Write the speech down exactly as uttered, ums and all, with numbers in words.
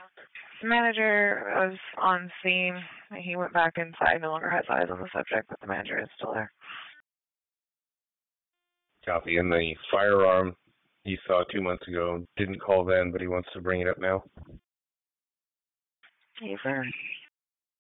The manager was on scene. He went back inside, no longer has eyes on the subject, but the manager is still there. Copy. And the firearm he saw two months ago, didn't call then, but he wants to bring it up now? Yes, sir.